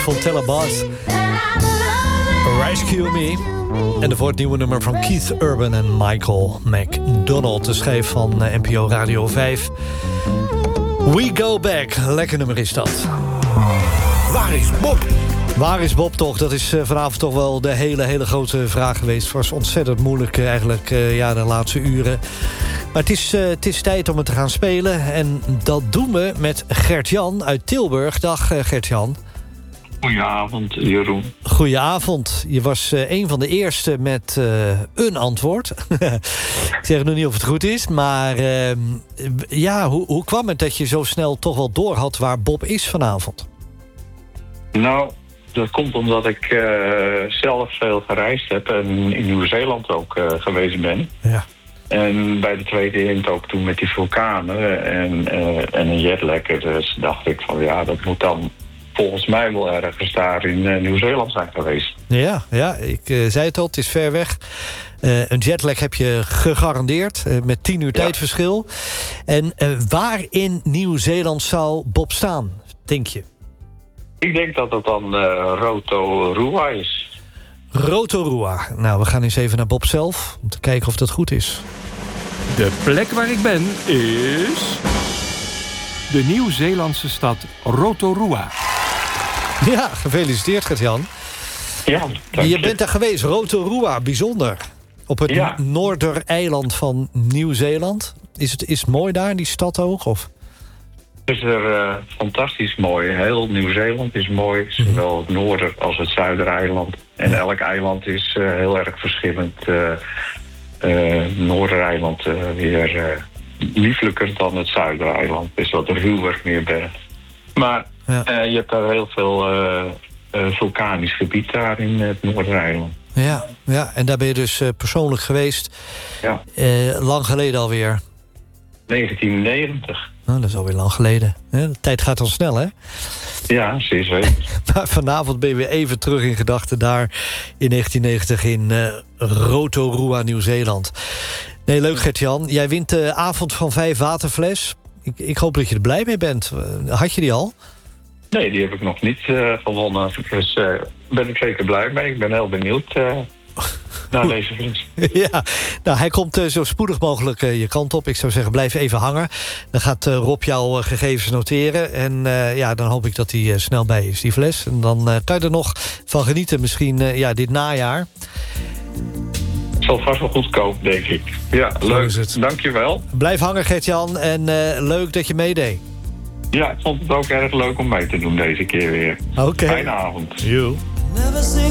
Fontella Bass. Rescue Me. En voor het nieuwe nummer van Keith Urban en Michael McDonald. De schijf van NPO Radio 5. We Go Back. Lekker nummer is dat. Waar is Bob? Waar is Bob toch? Dat is vanavond toch wel de hele grote vraag geweest. Het was ontzettend moeilijk eigenlijk de laatste uren. Maar het is tijd om het te gaan spelen. En dat doen we met Gert-Jan uit Tilburg. Dag Gert-Jan. Goedenavond, Jeroen. Goedenavond. Je was een van de eerste met een antwoord. Ik zeg nog niet of het goed is. Maar hoe kwam het dat je zo snel toch wel door had waar Bob is vanavond? Nou, dat komt omdat ik zelf veel gereisd heb en in Nieuw-Zeeland ook geweest ben. Ja. En bij de tweede hint ook toen met die vulkanen en een jetlag. Dus dacht ik van dat moet dan volgens mij wel ergens daar in Nieuw-Zeeland zijn geweest. Ja, ik zei het al, het is ver weg. Een jetlag heb je gegarandeerd, met 10 uur tijdverschil. En waar in Nieuw-Zeeland zou Bob staan, denk je? Ik denk dat het dan Rotorua is. Rotorua. Nou, we gaan eens even naar Bob zelf, om te kijken of dat goed is. De plek waar ik ben is de Nieuw-Zeelandse stad Rotorua. Ja, gefeliciteerd Gert-Jan. Ja, je bent daar geweest, Rotorua, bijzonder. Op het noordereiland van Nieuw-Zeeland. Is het mooi daar, die stad ook? Of? Het is er fantastisch mooi. Heel Nieuw-Zeeland is mooi. Zowel het noorder- als het zuidereiland. En elk eiland is heel erg verschillend. Noordereiland weer lieflijker dan het zuidereiland. Het is wat ruwer, meer berg. Maar je hebt daar heel veel vulkanisch gebied daar in het Noordereiland. Ja, en daar ben je dus persoonlijk geweest. Ja. Lang geleden alweer. 1990. Nou, dat is alweer lang geleden. De tijd gaat dan snel, hè? Ja, zeer zeker. Maar vanavond ben je weer even terug in gedachten daar in 1990 in Rotorua, Nieuw-Zeeland. Nee, leuk Gert-Jan. Jij wint de avond van 5 waterfles. Ik hoop dat je er blij mee bent. Had je die al? Nee, die heb ik nog niet gewonnen. Dus ben ik zeker blij mee. Ik ben heel benieuwd naar deze fles. Ja, nou, hij komt zo spoedig mogelijk je kant op. Ik zou zeggen, blijf even hangen. Dan gaat Rob jouw gegevens noteren. En dan hoop ik dat hij snel bij is, die fles. En dan kan je er nog van genieten. Misschien dit najaar. Het zal vast wel goedkoop, denk ik. Ja, leuk. Dankjewel. Blijf hangen, Gert-Jan. En leuk dat je meedeed. Ja, ik vond het ook erg leuk om mee te doen deze keer weer. Oké. Fijne avond. You.